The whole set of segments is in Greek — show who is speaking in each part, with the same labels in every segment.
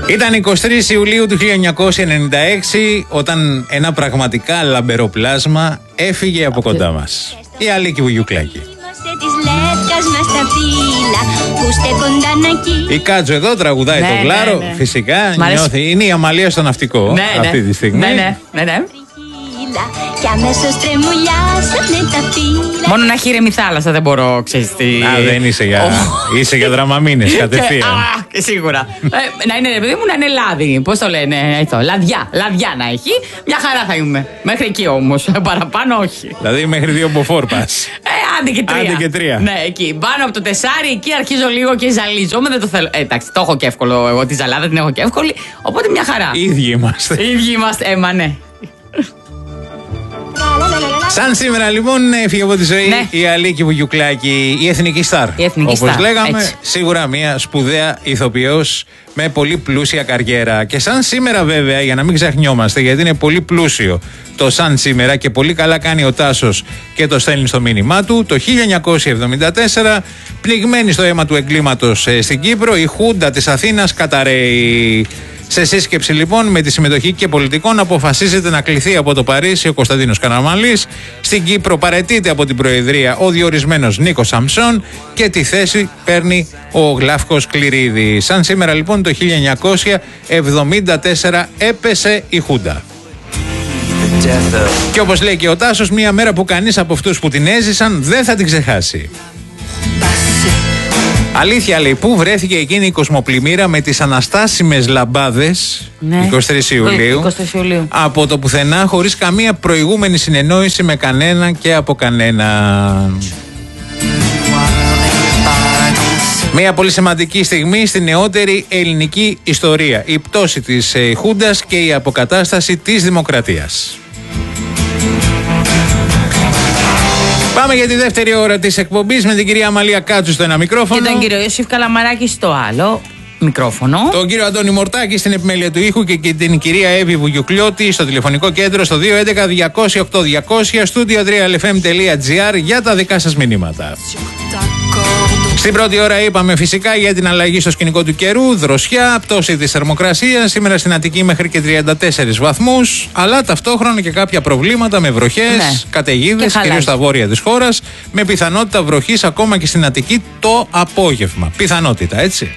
Speaker 1: Ήταν 23 Ιουλίου του 1996 όταν ένα πραγματικά λαμπερό πλάσμα έφυγε από κοντά μας. Η Αλίκη Βουγιουκλάκη. Η Κάτζο εδώ τραγουδάει το Γλάρο, φυσικά νιώθει. Είναι η Αμαλία στο ναυτικό αυτή τη στιγμή.
Speaker 2: Ναι. Και αμέσως τρεμουλιάσανε τα φύλλα. Μόνο να έχει ηρεμή θάλασσα δεν μπορώ, ξέρεις τι.
Speaker 1: Δεν είσαι είσαι για δραμαμίνες κατευθείαν.
Speaker 2: Σίγουρα. Να είναι, παιδί μου, να είναι λάδι. Πώς το λένε αυτό, λαδιά να έχει. Μια χαρά θα είμαι. Μέχρι εκεί όμως. Παραπάνω όχι.
Speaker 1: Δηλαδή μέχρι 2 μποφόρ πας.
Speaker 2: Άντε και 3. Ναι, εκεί. Πάνω από το 4, εκεί αρχίζω λίγο και ζαλίζομαι. Δεν το θέλω. Εντάξει, το έχω και εύκολο. Εγώ τη ζαλάδα την έχω και εύκολη. Οπότε μια χαρά.
Speaker 1: Ίδιοι είμαστε.
Speaker 2: Ναι.
Speaker 1: Σαν σήμερα λοιπόν έφυγε από τη ζωή η Αλίκη Βουγιουκλάκη, η εθνική στάρ. Όπως λέγαμε, έτσι. Σίγουρα μια σπουδαία ηθοποιός με πολύ πλούσια καριέρα. Και σαν σήμερα βέβαια, για να μην ξεχνιόμαστε, γιατί είναι πολύ πλούσιο το σαν σήμερα και πολύ καλά κάνει ο Τάσος και το στέλνει στο μήνυμά του, το 1974, πνιγμένη στο αίμα του εγκλήματος στην Κύπρο, η Χούντα της Αθήνας καταρρέει. Σε σύσκεψη λοιπόν με τη συμμετοχή και πολιτικών αποφασίζεται να κληθεί από το Παρίσι ο Κωνσταντίνος Καραμανλής. Στην Κύπρο παραιτείται από την Προεδρία ο διορισμένος Νίκος Σαμψών και τη θέση παίρνει ο Γλάφκος Κληρίδης. Σαν σήμερα λοιπόν το 1974 έπεσε η Χούντα. Και όπως λέει και ο Τάσος, μια μέρα που κανείς από αυτούς που την έζησαν δεν θα την ξεχάσει. Αλήθεια λέει, πού βρέθηκε εκείνη η κοσμοπλημμύρα με τις αναστάσιμες λαμπάδες 23 Ιουλίου από το πουθενά, χωρίς καμία προηγούμενη συνεννόηση με κανένα και από κανέναν. Μια πολύ σημαντική στιγμή στη νεότερη ελληνική ιστορία. Η πτώση της Χούντας και η αποκατάσταση της δημοκρατίας. Πάμε για τη δεύτερη ώρα της εκπομπής με την κυρία Αμαλία Κάτσου στο ένα μικρόφωνο.
Speaker 2: Και τον κύριο Ιωσήφ Καλαμαράκη στο άλλο μικρόφωνο.
Speaker 1: Τον κύριο Αντώνη Μορτάκη στην επιμέλεια του ήχου και την κυρία Εύη Βουγιουκλιώτη στο τηλεφωνικό κέντρο στο 211-200-8200 studio3lfm.gr για τα δικά σας μηνύματα. Στην πρώτη ώρα είπαμε φυσικά για την αλλαγή στο σκηνικό του καιρού, δροσιά, πτώση της θερμοκρασίας, σήμερα στην Αττική μέχρι και 34 βαθμούς, αλλά ταυτόχρονα και κάποια προβλήματα με βροχές, καταιγίδες, κυρίως στα βόρεια της χώρας, με πιθανότητα βροχής ακόμα και στην Αττική το απόγευμα. Πιθανότητα, έτσι.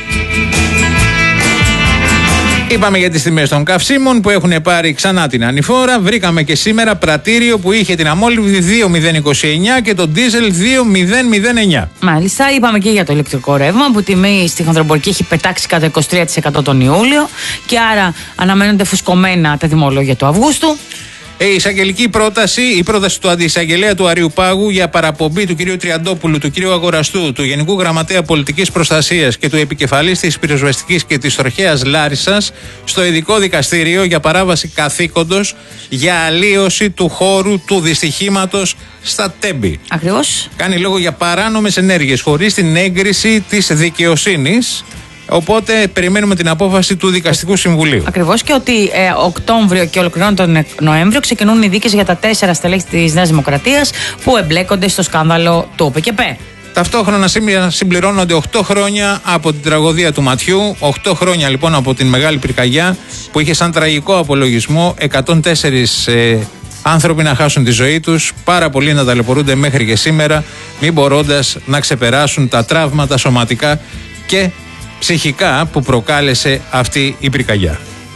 Speaker 1: Είπαμε για τις τιμές των καυσίμων που έχουν πάρει ξανά την ανηφόρα. Βρήκαμε και σήμερα πρατήριο που είχε την αμόλυβδη 2,029 και το ντίζελ 2,009.
Speaker 2: Μάλιστα, είπαμε και για το ηλεκτρικό ρεύμα που τιμή στη χονδρομπορική έχει πετάξει κατά 23% τον Ιούλιο και άρα αναμένονται φουσκωμένα τα τιμολόγια του Αυγούστου.
Speaker 1: Η εισαγγελική πρόταση, η πρόταση του αντιεισαγγελέα του Αριού Πάγου για παραπομπή του κ. Τριαντόπουλου, του κ. Αγοραστού, του Γενικού Γραμματέα Πολιτικής Προστασίας και του επικεφαλής της Πυροσβεστικής και της Τροχέας Λάρισσας στο ειδικό δικαστήριο για παράβαση καθήκοντος για αλλίωση του χώρου του δυστυχήματος στα Τέμπη.
Speaker 2: Ακριβώς.
Speaker 1: Κάνει λόγο για παράνομες ενέργειες χωρίς την έγκριση της δικαιοσύνης. Οπότε περιμένουμε την απόφαση του Δικαστικού Συμβουλίου.
Speaker 2: Ακριβώς, και ότι Οκτώβριο και ολοκληρώνει τον Νοέμβριο ξεκινούν οι δίκες για τα 4 στελέχη της Νέας Δημοκρατίας που εμπλέκονται στο σκάνδαλο του ΟΠΕΚΕΠΕ.
Speaker 1: Ταυτόχρονα συμπληρώνονται 8 χρόνια από την τραγωδία του Ματιού, 8 χρόνια λοιπόν από την Μεγάλη Πυρκαγιά που είχε σαν τραγικό απολογισμό 104 άνθρωποι να χάσουν τη ζωή τους, πάρα πολλοί να ταλαιπωρούνται μέχρι και σήμερα, μην μπορώντας να ξεπεράσουν τα τραύματα σωματικά και ψυχικά που προκάλεσε αυτή η πυρκαγιά.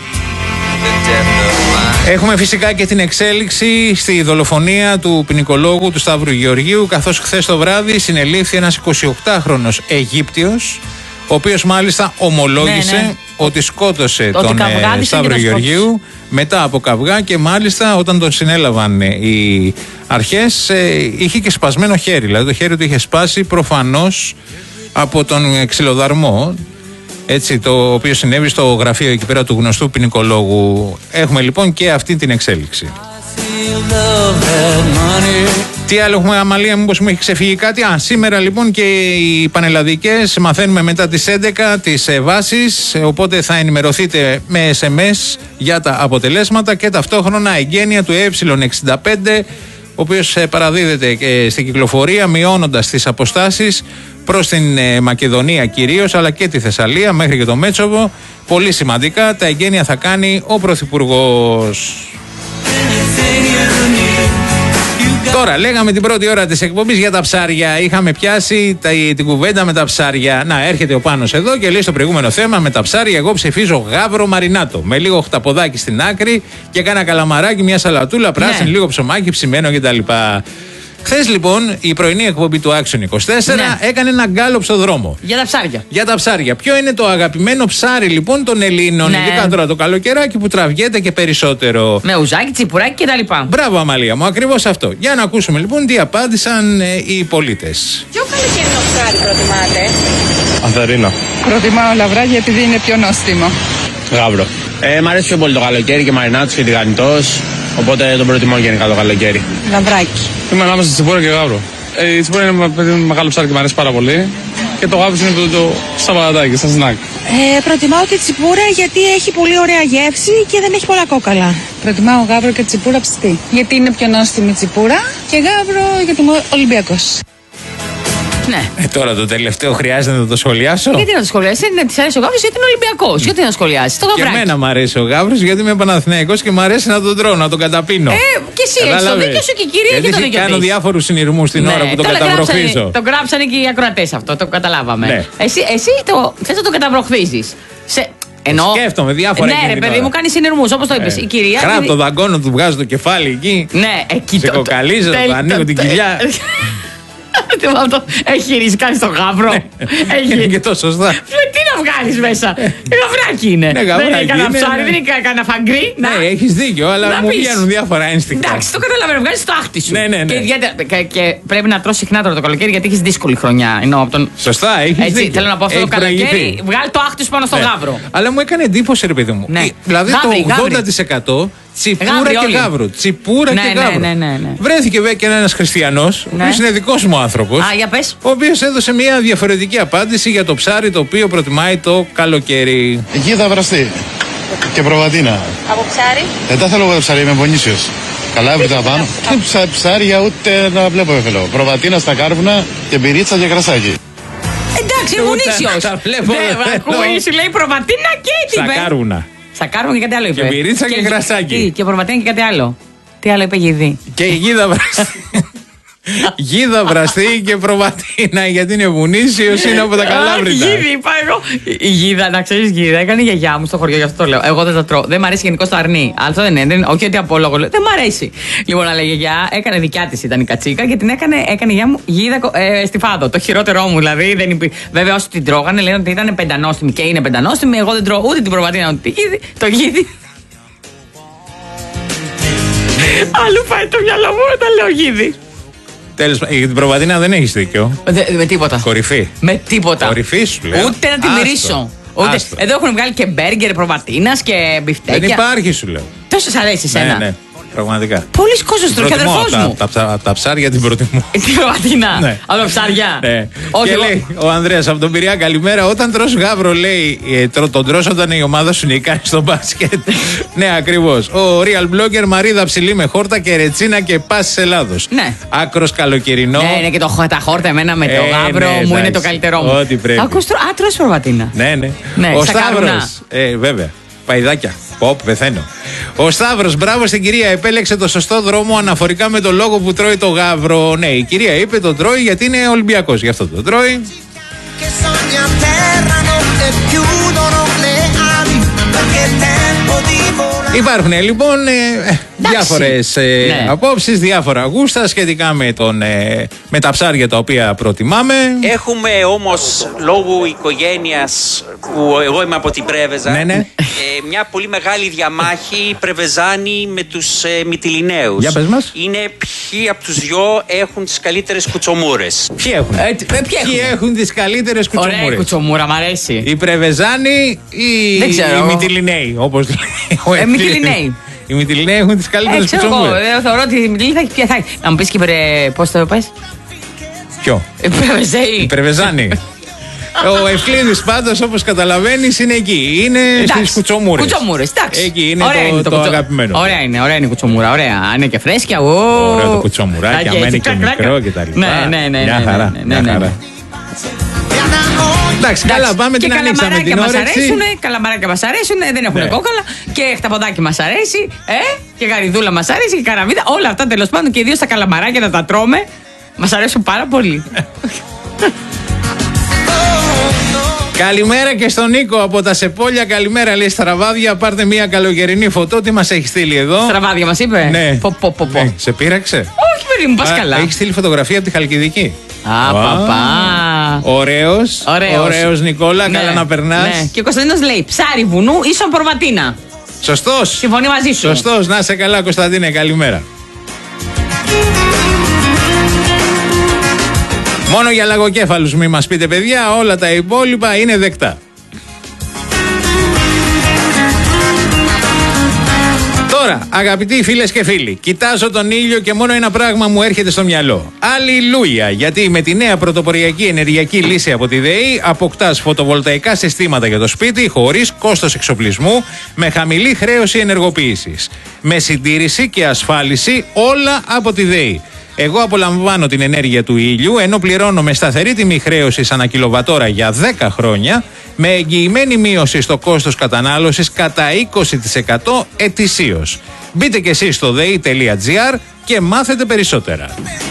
Speaker 1: Έχουμε φυσικά και την εξέλιξη στη δολοφονία του ποινικολόγου του Σταύρου Γεωργίου, καθώς χθες το βράδυ συνελήφθη ένας 28χρονος Αιγύπτιος, ο οποίος μάλιστα ομολόγησε ότι σκότωσε τον Σταύρο Γεωργίου μετά από καυγά και μάλιστα όταν τον συνέλαβαν οι αρχές είχε και σπασμένο χέρι, δηλαδή το χέρι του είχε σπάσει προφανώς από τον ξυλοδαρμό, έτσι, το οποίο συνέβη στο γραφείο εκεί πέρα του γνωστού ποινικολόγου. Έχουμε λοιπόν και αυτή την εξέλιξη. Τι άλλο έχουμε, Αμαλία, μήπως μου έχει ξεφύγει κάτι? Σήμερα λοιπόν και οι πανελλαδικές μαθαίνουμε μετά τις 11 τις βάσεις, οπότε θα ενημερωθείτε με SMS για τα αποτελέσματα και ταυτόχρονα εγγένεια του Ε65 οποίος παραδίδεται στην κυκλοφορία, μειώνοντας τις αποστάσεις προς την Μακεδονία κυρίως, αλλά και τη Θεσσαλία μέχρι και το Μέτσοβο. Πολύ σημαντικά, τα εγγένεια θα κάνει ο Πρωθυπουργός. Τώρα, λέγαμε την πρώτη ώρα της εκπομπής για τα ψάρια. Είχαμε πιάσει την κουβέντα με τα ψάρια. Να, έρχεται ο Πάνος εδώ και λέει στο προηγούμενο θέμα: με τα ψάρια, εγώ ψηφίζω γάβρο μαρινάτο. Με λίγο χταποδάκι στην άκρη και κάνα καλαμαράκι, μια σαλατούλα πράσινη, λίγο ψωμάκι, ψημένο κτλ. Χθες λοιπόν η πρωινή εκπομπή του Action 24 έκανε ένα γκάλωπ στο δρόμο.
Speaker 2: Για τα ψάρια.
Speaker 1: Για τα ψάρια. Ποιο είναι το αγαπημένο ψάρι λοιπόν των Ελλήνων, ειδικά τώρα το καλοκαιράκι που τραβιέται και περισσότερο?
Speaker 2: Με ουζάκι, τσιπουράκι κτλ.
Speaker 1: Μπράβο, Αμαλία μου, ακριβώς αυτό. Για να ακούσουμε λοιπόν τι απάντησαν οι πολίτες.
Speaker 3: Ποιο καλοκαιρινό ψάρι προτιμάτε?
Speaker 4: Ανθερίνα.
Speaker 5: Προτιμάω λαβράκι επειδή είναι πιο νόστιμο.
Speaker 4: Γάβρο. Μ' αρέσει πιο πολύ το καλοκαίρι και μαρινάτος και τηγανιτός. Οπότε τον προτιμώ γενικά το καλοκαίρι.
Speaker 5: Λαβράκι.
Speaker 4: Είμαι ανάμεσα στη τσιπούρα και γάβρο. Η τσιπούρα είναι μεγάλο ψάρι και μου αρέσει πάρα πολύ. Και το γάβρο είναι το σαββατάκι, σαν σνακ.
Speaker 5: Προτιμάω τη τσιπούρα γιατί έχει πολύ ωραία γεύση και δεν έχει πολλά κόκαλα. Προτιμάω γάβρο και τσιπούρα ψητή. Γιατί είναι πιο νόστιμη τσιπούρα και γάβρο γιατί είμαι Ολυμπιακός.
Speaker 2: Ναι.
Speaker 1: Τώρα το τελευταίο χρειάζεται να το σχολιάσω.
Speaker 2: Γιατί να το σχολιάσει, είναι τη αρέσει ο Γάβρος γιατί είναι Ολυμπιακός. Γιατί να σχολιάσει, το γαβράκι.
Speaker 1: Και εμένα μου αρέσει ο Γάβρος γιατί είμαι Παναθηναϊκός και μου αρέσει να τον τρώω, να τον καταπίνω.
Speaker 2: Και εσύ έχει το δίκιο σου και η κυρία και το δίκιο.
Speaker 1: Κάνω διάφορους συνειρμούς την ώρα που τον καταβροχθίζω.
Speaker 2: Το γράψανε και οι ακροατές αυτό, το καταλάβαμε.
Speaker 1: Ναι.
Speaker 2: Εσύ θες να τον καταβροχθίζεις.
Speaker 1: Σκέφτομαι διάφορα.
Speaker 2: Ναι, ρε παιδί μου, κάνει συνειρμούς, όπως το είπες. Η κυρία.
Speaker 1: Χράτω το δαγκώνω, του βγάζω το κεφάλι εκεί.
Speaker 2: Ναι, εκεί
Speaker 1: σε κοκαλίζω, του ανοίγω την κοιλιά.
Speaker 2: Έχει ρισκάνει στο γάβρο.
Speaker 1: Είναι και τόσο σωστά.
Speaker 2: Τι να βγάλεις μέσα. Γαβράκι είναι. Δεν είναι κανένα ψάρι, δεν είναι κανένα φαγκρί.
Speaker 1: Ναι, έχεις δίκιο, αλλά μου βγαίνουν διάφορα ένστικτα.
Speaker 2: Εντάξει, το καταλαβαίνω, βγάζεις το άχτη σου.
Speaker 1: Ναι.
Speaker 2: Και πρέπει να τρως συχνά τώρα το καλοκαίρι γιατί έχεις δύσκολη χρονιά.
Speaker 1: Σωστά, έχεις δίκιο.
Speaker 2: Θέλω να πω αυτό το καλοκαίρι, βγάλει το άχτη σου πάνω στο γάβρο.
Speaker 1: Αλλά μου έκανε εντύπωση, ρε παιδί μου. Δηλαδή το 80% τσιπούρα και γάβρο. Τσιπούρα και γάβρο. Βρέθηκε βέβαια και ένας χριστιανός, ο οποίος είναι δικός μου άνθρωπος, ο οποίος έδωσε μια διαφορετική απάντηση για το ψάρι το οποίο προτιμάει το καλοκαίρι.
Speaker 6: Γίδα βραστή και προβατίνα.
Speaker 3: Από ψάρι?
Speaker 6: Δεν θέλω εγώ το ψάρι, είμαι πονήσιος. Καλά έβριτα πάνω. Ψάρια ούτε να βλέπω δεν θέλω. Προβατίνα στα κάρβουνα και πυρίτσα και κρασάκι.
Speaker 2: Εντάξει, γονίσιος. Ακούει, λέει προβατίνα και τι
Speaker 1: στα κάρβουνα.
Speaker 2: Στα κάρβουνα και κάτι άλλο είπε.
Speaker 1: Και πυρίτσα και κρασάκι.
Speaker 2: Και προβατίνα και κάτι άλλο. Τι άλλο είπε Γίδη?
Speaker 1: Και η γίδα βραστή. Γίδα βραστή και προβατίνα, γιατί είναι βουνίσιος, είναι από τα Καλάβρητα.
Speaker 2: Γίδη, είπα εγώ. Η γίδα, να ξέρεις, γίδα έκανε η γιαγιά μου στο χωριό, γι' αυτό το λέω. Εγώ δεν τα τρώω. Δεν μ' αρέσει γενικώς το αρνί. Αυτό δεν είναι, όχι ότι απόλογο λέω. Δεν μ' αρέσει. Λοιπόν, αλλά η γιαγιά έκανε δικιά της, ήταν η κατσίκα και την έκανε η γιαγιά μου γίδα στη φάδο. Το χειρότερό μου δηλαδή. Βέβαια, όσοι την τρώγανε λένε ότι ήταν πεντανόστιμη και είναι πεντανόστιμη. Εγώ δεν τρώω ούτε την προβατίνα ούτε το γίδι. Αλλού πάει το μυαλό μου όταν λέω γίδι.
Speaker 1: Τέλος πάντων, για την προβατίνα δεν έχεις δίκιο.
Speaker 2: Με τίποτα.
Speaker 1: Κορυφή.
Speaker 2: Με τίποτα.
Speaker 1: Κορυφή σου λέω.
Speaker 2: Ούτε να τη μυρίσω. Εδώ έχουν βγάλει και μπέργκερ προβατίνας και μπιφτέκια.
Speaker 1: Δεν υπάρχει, σου λέω.
Speaker 2: Τόσο σ' αρέσει εσένα?
Speaker 1: Ναι. Πραγματικά.
Speaker 2: Πολλοί κόσμος τρώει, και αδερφός μου.
Speaker 1: Από τα ψάρια την προτιμώ.
Speaker 2: Την προβατίνα.
Speaker 1: Ναι.
Speaker 2: Από τα ψάρια.
Speaker 1: Ναι. Και λέει ο Ανδρέας από τον Πειραιά, καλημέρα. Όταν τρως γάβρο, λέει, τον τρως όταν η ομάδα σου νικάει στο μπάσκετ. Ναι, ακριβώς. Ο real blogger Μαρίδα ψηλή με χόρτα και ρετσίνα και πάσης Ελλάδος.
Speaker 2: Ναι.
Speaker 1: Άκρος καλοκαιρινό.
Speaker 2: Ναι, και τα χόρτα εμένα με το γάβρο μου είναι το καλύτερό μου.
Speaker 1: Ό,τι πρέπει.
Speaker 2: Τρως προβατίνα.
Speaker 1: Ναι. Ο Σταύρος. Βέβαια. Παϊδάκια. Πεθαίνω. Ο Σταύρος, μπράβο στην κυρία, επέλεξε το σωστό δρόμο αναφορικά με το λόγο που τρώει το γάβρο. Ναι, η κυρία είπε τον τρώει γιατί είναι Ολυμπιακός, γι' αυτό τον τρώει. Υπάρχουν λοιπόν διάφορες απόψεις, διάφορα γούστα σχετικά με τα ψάρια τα οποία προτιμάμε.
Speaker 7: Έχουμε όμως λόγω οικογένειας που εγώ είμαι από την Πρέβεζα, μια πολύ μεγάλη διαμάχη Πρεβεζάνη με τους Μυτιληναίους.
Speaker 1: Για πες μας.
Speaker 7: Είναι ποιοι από τους δυο έχουν τις καλύτερες κουτσομούρες.
Speaker 1: Ποιοι έχουν τις καλύτερες κουτσομούρες.
Speaker 2: Ωραία κουτσομούρα, μ' αρέσει.
Speaker 1: Οι Πρεβεζάνοι ή οι Μυτιληναίοι, όπως λέει.
Speaker 2: Μυτιληναίοι.
Speaker 1: Οι Μυτιληναίοι έχουν τις καλύτερες κουτσομούρες.
Speaker 2: Εγώ θεωρώ ότι η Μυτιληναίοι θα έχει πια. Να μου πεις και πώς το πες?
Speaker 1: Ποιο?
Speaker 2: Οι
Speaker 1: Πρεβεζάνοι. Ο Ευκλήδης πάντως, όπως καταλαβαίνεις, είναι εκεί. Είναι στις κουτσομούρες.
Speaker 2: Κουτσομούρες, εντάξει.
Speaker 1: Εκεί είναι το αγαπημένο.
Speaker 2: Ωραία είναι η κουτσομούρα. Ωραία. Αν είναι και φρέσκια.
Speaker 1: Ωραίο το κουτσομουράκι, άμα είναι και μικρό κτλ.
Speaker 2: Ναι.
Speaker 1: Μια χαρά. Εντάξει, καλά, πάμε την ανοίξαμε την όρεξη.
Speaker 2: Καλαμαράκια μας αρέσουν, δεν έχουν κόκαλα. Και χταποδάκι μας αρέσει. Και γαριδούλα μας αρέσει και καραβίδα. Όλα αυτά τέλος πάντων και ιδίως τα καλαμαράκια να τα τρώμε. Μας αρέσουν πάρα πολύ.
Speaker 1: Καλημέρα και στον Νίκο από τα Σεπόλια. Καλημέρα, λέει Στραβάδια. Πάρτε μια καλοκαιρινή φωτό. Τι μας έχει στείλει εδώ?
Speaker 2: Στραβάδια μας είπε.
Speaker 1: Ναι. Σε πείραξε?
Speaker 2: Όχι, παιδί μου, πας καλά.
Speaker 1: Έχει στείλει φωτογραφία από τη Χαλκιδική.
Speaker 2: Παπά.
Speaker 1: Ωραίος Νικόλα, καλά να περνάς.
Speaker 2: Ναι. Και ο Κωνσταντίνος λέει ψάρι βουνού ίσον προβατίνα.
Speaker 1: Σωστός.
Speaker 2: Συμφωνεί μαζί σου.
Speaker 1: Σωστός, να είσαι καλά Κωνσταντίνε, καλημέρα. Μόνο για λαγοκέφαλους μη μας πείτε παιδιά, όλα τα υπόλοιπα είναι δεκτά. Τώρα, αγαπητοί φίλες και φίλοι, κοιτάζω τον ήλιο και μόνο ένα πράγμα μου έρχεται στο μυαλό. Αλληλούια! Γιατί με τη νέα πρωτοποριακή ενεργειακή λύση από τη ΔΕΗ αποκτάς φωτοβολταϊκά συστήματα για το σπίτι χωρίς κόστος εξοπλισμού, με χαμηλή χρέωση ενεργοποίησης. Με συντήρηση και ασφάλιση όλα από τη ΔΕΗ. Εγώ απολαμβάνω την ενέργεια του ήλιου, ενώ πληρώνω με σταθερή τιμή χρέωσης ανά κιλοβατόρα για 10 χρόνια, με εγγυημένη μείωση στο κόστος κατανάλωσης κατά 20% ετησίως. Μπείτε και εσείς στο dei.gr και μάθετε περισσότερα.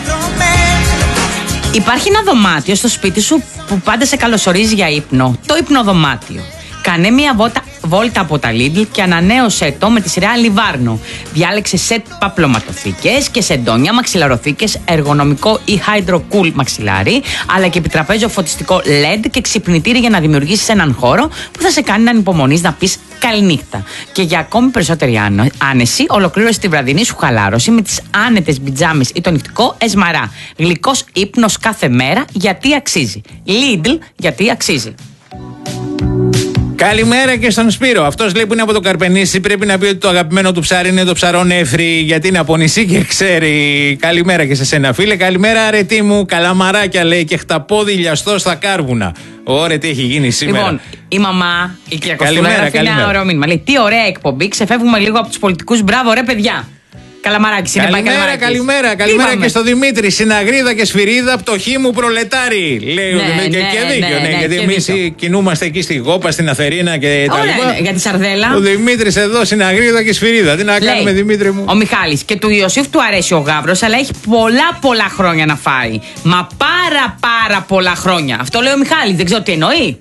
Speaker 2: Υπάρχει ένα δωμάτιο στο σπίτι σου που πάντα σε καλωσορίζει για ύπνο. Το υπνοδωμάτιο. Κάνε μια βόλτα από τα Lidl και ανανέωσέ το με τη σειρά Livarno. Διάλεξε σετ παπλωματοθήκες και σεντόνια, μαξιλαροθήκες, εργονομικό ή Hydro Cool μαξιλάρι, αλλά και επιτραπέζιο φωτιστικό LED και ξυπνητήρι για να δημιουργήσεις έναν χώρο που θα σε κάνει να ανυπομονείς να πεις καληνύχτα. Και για ακόμη περισσότερη άνεση, ολοκλήρωσε τη βραδινή σου χαλάρωση με τις άνετες πιτζάμες ή το νυχτικό εσμαρά. Γλυκός ύπνος κάθε μέρα γιατί αξίζει. Lidl γιατί αξίζει.
Speaker 1: Καλημέρα και στον Σπύρο. Αυτός λέει που είναι από το Καρπενήσι. Πρέπει να πει ότι το αγαπημένο του ψάρι είναι το ψαρόνεφρι, γιατί είναι από νησί και ξέρει. Καλημέρα και σε σένα, φίλε. Καλημέρα, αρετή μου. Καλαμαράκια λέει και χταπόδι λιαστό στα κάρβουνα. Ωραία, τι έχει γίνει σήμερα.
Speaker 2: Λοιπόν, η μαμά, η κυρία Κωστούλα, γράφει ένα ωραίο μήνυμα. Λέει: τι ωραία εκπομπή. Ξεφεύγουμε λίγο από τους πολιτικούς. Μπράβο, ρε παιδιά. Καλαμαράκης, είναι
Speaker 1: καλημέρα και στο Δημήτρη. Συναγρίδα και σφυρίδα, πτωχή μου προλετάρι. Λέει ο Δημήτρη και δίκιο. Γιατί εμείς κινούμαστε εκεί στη Γόπα, στην Αθερίνα και τα λοιπά.
Speaker 2: Για τη Σαρδέλα.
Speaker 1: Ο Δημήτρης εδώ συναγρίδα και σφυρίδα. Τι να κάνουμε, Δημήτρη μου.
Speaker 2: Ο Μιχάλης και του Ιωσήφ του αρέσει ο γάβρος, αλλά έχει πολλά χρόνια να φάει. Μα πάρα πολλά χρόνια. Αυτό λέει ο Μιχάλης, δεν ξέρω τι εννοεί.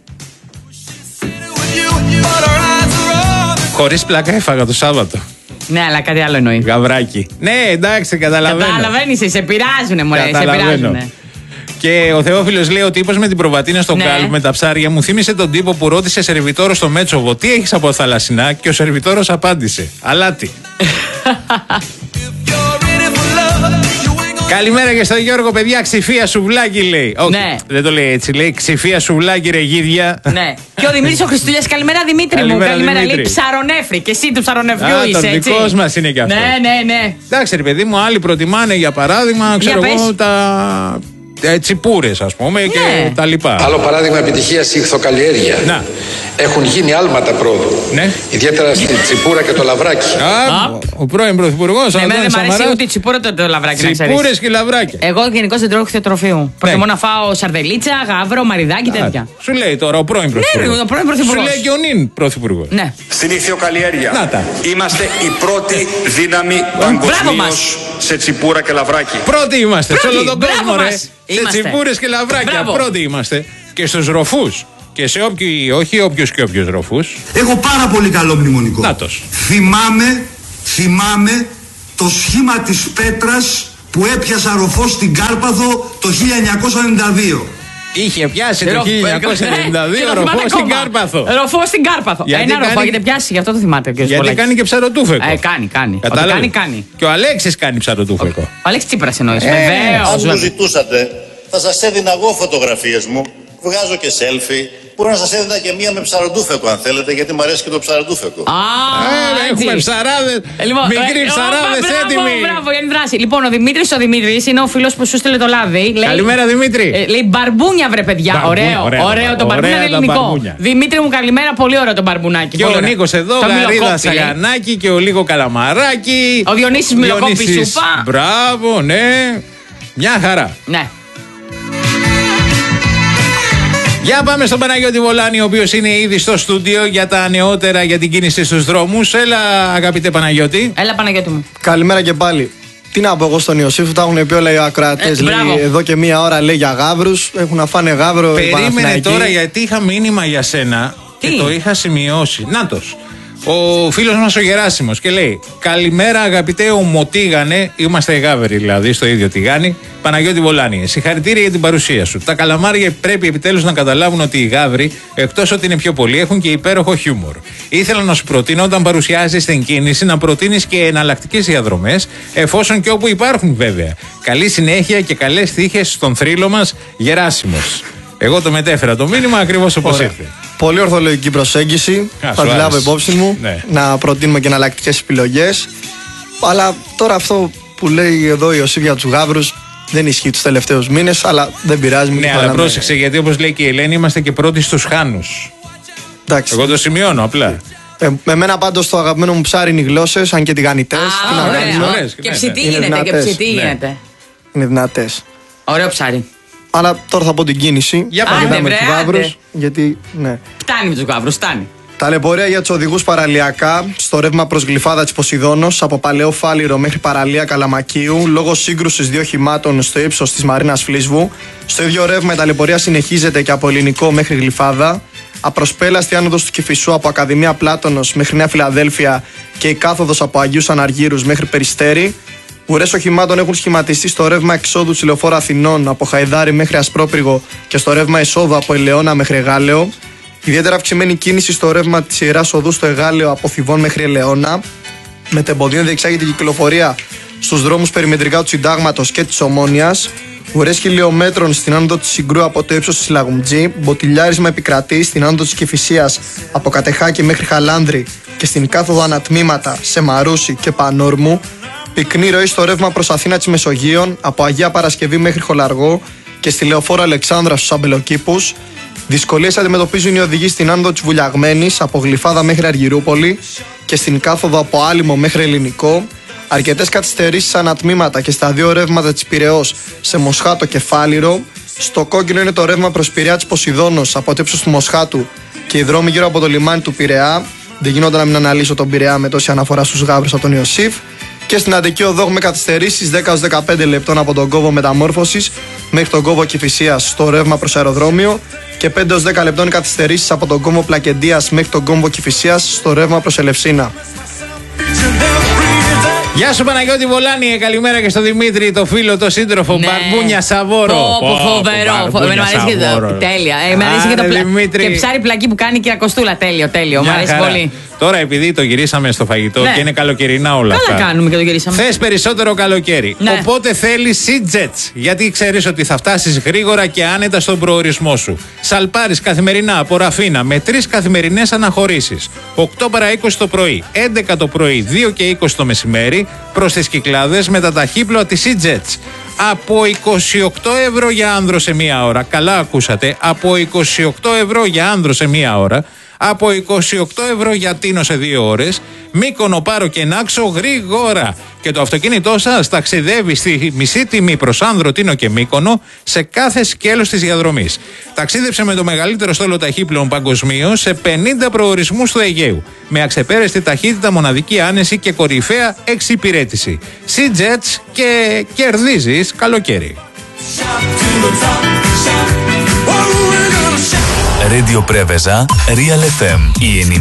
Speaker 1: Χωρίς πλάκα έφαγα το Σάββατο.
Speaker 2: Ναι, αλλά κάτι άλλο εννοεί.
Speaker 1: Γαβράκι. Ναι, εντάξει, καταλαβαίνω.
Speaker 2: Καταλαβαίνεις, σε πειράζουνε, μωρέ. Σε πειράζουνε.
Speaker 1: Και ο Θεόφιλος λέει: ο τύπος με την προβατίνα στον κάλπ με τα ψάρια μου θύμισε τον τύπο που ρώτησε σερβιτόρο στο Μέτσοβο τι έχεις από θαλασσινά, και ο σερβιτόρος απάντησε: αλάτι. Καλημέρα και στον Γιώργο, παιδιά. Ξηφία σουβλάκι λέει.
Speaker 2: Ναι.
Speaker 1: Δεν το λέει έτσι, λέει ξηφία σουβλάκι, ρε γίδια.
Speaker 2: Ναι. Και ο Δημήτρης ο Χριστούλιας, καλημέρα Δημήτρη μου. Καλημέρα, λέει ψαρονέφρι. Και εσύ του ψαρονεφριού είσαι, έτσι.
Speaker 1: Ο δικός μας είναι και αυτό.
Speaker 2: Ναι.
Speaker 1: Εντάξει, ρε παιδί μου, άλλοι προτιμάνε για παράδειγμα, ξέρω εγώ, τα τσιπούρες, ας πούμε, και τα λοιπά.
Speaker 8: Άλλο παράδειγμα επιτυχίας η ηχθοκαλλιέργεια.
Speaker 1: Να.
Speaker 8: Έχουν γίνει άλματα πρόοδου.
Speaker 1: Ναι.
Speaker 8: Ιδιαίτερα στη τσιπούρα και το λαβράκι.
Speaker 1: Ο πρώην πρωθυπουργός.
Speaker 2: Εμένα δεν μ' αρέσει ούτε η τσιπούρα ούτε το λαβράκι.
Speaker 1: Τσιπούρες και λαβράκια.
Speaker 2: Εγώ γενικώς δεν τρώω ηχθιοτροφείου. Προτιμώ να φάω σαρδελίτσα, γάβρο, μαριδάκι, τέτοια.
Speaker 1: Σου λέει τώρα ο πρώην πρωθυπουργός.
Speaker 2: Ναι, ο πρώην πρωθυπουργός.
Speaker 1: Σου λέει και ο νυν πρωθυπουργός.
Speaker 2: Ναι.
Speaker 9: Στην ηχθιοκαλλιέργεια είμαστε η πρώτη δύναμη παγκοσμίως σε τσιπούρα και λαβράκι.
Speaker 1: Πρώτοι είμαστε σε όλο τον κόσμο, ρε. Σε τσιπούρες και λαβράκια. Πρώτοι είμαστε. Και στους ροφούς. Και σε όποιους και όποιους ροφούς.
Speaker 10: Έχω πάρα πολύ καλό μνημονικό.
Speaker 1: Νάτος.
Speaker 10: Θυμάμαι το σχήμα της πέτρας που έπιασα ροφό στην Κάρπαθο το 1992.
Speaker 1: Είχε πιάσει το 1992 ροφό στην Κάρπαθο.
Speaker 2: Ροφό στην Κάρπαθο. Ένα ροφό έχετε πιάσει, γι' αυτό το θυμάται ο κ.
Speaker 1: Γιατί κάνει και ψαροτούφεκο.
Speaker 2: Κάνει. Κάνει.
Speaker 1: Και ο Αλέξης κάνει ψαροτούφεκο.
Speaker 2: Ο Αλέξης Τσίπρας εννοείς. Βεβαίως.
Speaker 11: Αν μου ζητούσατε, θα σας έδινα εγώ φωτογραφίες μου.
Speaker 6: βγάζω και selfie. Μπορώ να σας έδινα και μία με ψαροντούφεκο αν θέλετε, γιατί μου αρέσει και το ψαροντούφεκο.
Speaker 1: Έχουμε ψαράδες, μικροί ψαράδες έτοιμοι.
Speaker 2: Μπράβο, για την δράση. Λοιπόν, ο Δημήτρης είναι ο φίλος που σου στείλε το λάδι.
Speaker 1: Καλημέρα, Δημήτρη.
Speaker 2: Λέει μπαρμπούνια, βρε παιδιά. Ωραίο το μπαρμπούνια, είναι ελληνικό. Δημήτρη μου, καλημέρα, πολύ ωραίο το μπαρμπουνάκι.
Speaker 1: Και ο Νίκος εδώ, Γαρίδα Σιγανάκη και ο Λίγο Καλαμαράκι.
Speaker 2: Ο Διονύσης Μιλοκόπης Σούπα.
Speaker 1: Μπράβο, ναι. Μια χαρά.
Speaker 2: Ναι.
Speaker 1: Για πάμε στον Παναγιώτη Βολάνη, ο οποίος είναι ήδη στο στούντιο για τα νεότερα για την κίνηση στους δρόμους. Έλα, αγαπητέ Παναγιώτη.
Speaker 2: Έλα, Παναγιώτη μου.
Speaker 11: Καλημέρα και πάλι. Τι να πω εγώ στον Ιωσήφ, τα έχουν πει όλα οι ακροατές. Εδώ και μία ώρα λέει για γάβρους. Έχουν να φάνε γάβρο.
Speaker 1: Περίμενε τώρα, γιατί είχα μήνυμα για σένα και το είχα σημειώσει. Νάτος. Ο φίλος μας ο Γεράσιμος και λέει: καλημέρα, αγαπητέ ομοτίγανε. Είμαστε γάβεροι δηλαδή, στο ίδιο τηγάνι. Παναγιώτη Βολάνη, συγχαρητήρια για την παρουσία σου. Τα καλαμάρια πρέπει επιτέλους να καταλάβουν ότι οι γάβροι, εκτός ότι είναι πιο πολλοί, έχουν και υπέροχο χιούμορ. Ήθελα να σου προτείνω, όταν παρουσιάζεις την κίνηση, να προτείνεις και εναλλακτικές διαδρομές, εφόσον και όπου υπάρχουν βέβαια. Καλή συνέχεια και καλές τύχες στον θρύλο μας, Γεράσιμος. Εγώ το μετέφερα το μήνυμα ακριβώς όπως ήρθε.
Speaker 11: Πολύ ορθολογική προσέγγιση. Θα τη λάβω υπόψη μου. Ναι. Να προτείνουμε και εναλλακτικές επιλογές. Αλλά τώρα αυτό που λέει εδώ η Ιωσήφ για τους γάβρους δεν ισχύει τους τελευταίους μήνες, αλλά δεν πειράζει.
Speaker 1: Ναι, αλλά πρόσεξε, γιατί όπως λέει και η Ελένη, είμαστε και πρώτοι στους χάνους.
Speaker 11: Εντάξει.
Speaker 1: Εγώ το σημειώνω απλά.
Speaker 11: Εμένα πάντως το αγαπημένο μου ψάρι είναι οι γλώσσες, αν και τηγανιτές.
Speaker 2: Και ψητή γίνεται.
Speaker 11: Είναι δυνατές.
Speaker 2: Ωραίο ψάρι.
Speaker 11: Αλλά τώρα θα πω την κίνηση.
Speaker 2: Για πάμε
Speaker 11: με τους γάβρους. Γιατί, ναι.
Speaker 2: Φτάνει με τους γάβρους, φτάνει.
Speaker 11: Ταλαιπωρία για τους οδηγούς παραλιακά στο ρεύμα προς Γλυφάδα της Ποσειδώνος από Παλαιό Φάληρο μέχρι παραλία Καλαμακίου λόγω σύγκρουσης δύο οχημάτων στο ύψος της Μαρίνας Φλίσβου. Στο ίδιο ρεύμα η ταλαιπωρία συνεχίζεται και από Ελληνικό μέχρι Γλυφάδα. Απροσπέλαστη άνοδος του Κηφισού από Ακαδημία Πλάτωνος μέχρι Νέα Φιλαδέλφια και η κάθοδος από Αγίους Αναργύρους μέχρι Περιστέρι. Ουρές οχημάτων έχουν σχηματιστεί στο ρεύμα εξόδου της Λεωφόρου Αθηνών από Χαϊδάρι μέχρι Ασπρόπυργο και στο ρεύμα εισόδου από Ελαιώνα μέχρι Εγάλεο. Ιδιαίτερα αυξημένη κίνηση στο ρεύμα της Ιεράς Οδού στο Εγάλεο από Θηβών μέχρι Ελαιώνα. Με τεμποδίων διεξάγεται η κυκλοφορία στους δρόμους περιμετρικά του Συντάγματος και της Ομόνοιας. Ουρές χιλιόμετρων στην άνοδο της Συγκρού από το ύψος της Λαγουμτζή. Μποτιλιάρισμα επικρατεί στην άνοδο της Κηφισίας από Κατεχάκη μέχρι Χαλάνδρη και στην κάθοδο ανατμήματα σε Μαρούσι και Πανόρμου. Πυκνή ροή στο ρεύμα προς Αθήνα της Μεσογείων από Αγία Παρασκευή μέχρι Χολαργό και στη Λεωφόρο Αλεξάνδρα στους Αμπελοκήπους. Δυσκολίες αντιμετωπίζουν οι οδηγοί στην άνοδο της Βουλιαγμένης από Γλυφάδα μέχρι Αργυρούπολη και στην κάθοδο από Άλυμο μέχρι Ελληνικό. Αρκετές καθυστερήσεις ανατμήματα και στα δύο ρεύματα της Πειραιώς σε Μοσχάτο και Φάληρο. Στο κόκκινο είναι το ρεύμα προς Πειραιά της Ποσειδώνος από το ύψος του Μοσχάτου και οι δρόμοι γύρω από το λιμάνι του Πειραιά. Δεν γινόταν να μην αναλύσω τον Πειραιά με τόση αναφορά στους γάβρους από τον Ιωσήφ. Και στην Αττική Οδό έχουμε καθυστερήσεις 10-15 λεπτών από τον κόβο Μεταμόρφωσης μέχρι τον κόβο Κηφισίας στο ρεύμα προς αεροδρόμιο και 5-10 λεπτών καθυστερήσεις από τον κόβο Πλακεντίας μέχρι τον κόβο Κηφισίας στο ρεύμα προς Ελευσίνα.
Speaker 1: Γεια σου Παναγιώτη Βολάνη, καλημέρα και στο Δημήτρη, το φίλο, το σύντροφο, Μπαρμπούνια Σαβόρο.
Speaker 2: Φοβερό, με αρέσει και το τέλεια. Με αρέσει και ψάρι πλακί που κάνει η Κυρακοστούλα, τέλειο, μου αρέσει πολύ.
Speaker 1: Τώρα επειδή το γυρίσαμε στο φαγητό και είναι καλοκαιρινά όλα αυτά.
Speaker 2: Καλά κάνουμε και το γυρίσαμε.
Speaker 1: Θες περισσότερο καλοκαίρι. Οπότε θέλεις Sea-Jets. Γιατί ξέρεις ότι θα φτάσεις γρήγορα και άνετα στον προορισμό σου. Σαλπάρεις καθημερινά από Ραφίνα με 3 καθημερινές αναχωρήσεις. 8 παρά 20 το πρωί, 11 το πρωί, 2 και 20 το μεσημέρι προς τις Κυκλάδες με τα ταχύπλοα της Sea-Jets. Από 28 ευρώ για άνδρο σε μία ώρα. Καλά ακούσατε. Από 28 ευρώ για άνδρο σε μία ώρα. Από 28 ευρώ για Τίνο σε 2 ώρες. Μύκονο, Πάρο και Νάξο γρήγορα. Και το αυτοκίνητό σας ταξιδεύει στη μισή τιμή προς Άνδρο, Τίνο και Μύκονο σε κάθε σκέλος της διαδρομής. Ταξίδεψε με το μεγαλύτερο στόλο ταχύπλων παγκοσμίως σε 50 προορισμούς του Αιγαίου. Με αξεπέραστη ταχύτητα, μοναδική άνεση και κορυφαία εξυπηρέτηση. Sea-Jets και κερδίζεις καλοκαίρι.
Speaker 12: Radio Preveza, Real FM, η